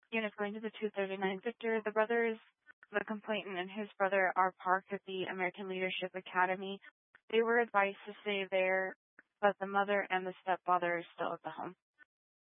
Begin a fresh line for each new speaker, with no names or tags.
Unit going to the 239 Victor. The brothers, the complainant and his brother, are parked at the American Leadership Academy. They were advised to stay there, but the mother and the stepfather are still at the home.